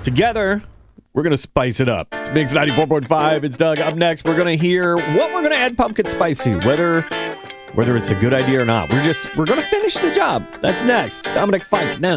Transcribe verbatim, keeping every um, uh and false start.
Together, we're going to spice it up. It's Mix ninety-four point five. It's Doug. Up next, we're going to hear what we're going to add pumpkin spice to, whether whether it's a good idea or not. We're just, we're going to finish the job. That's next. Dominic Fike now.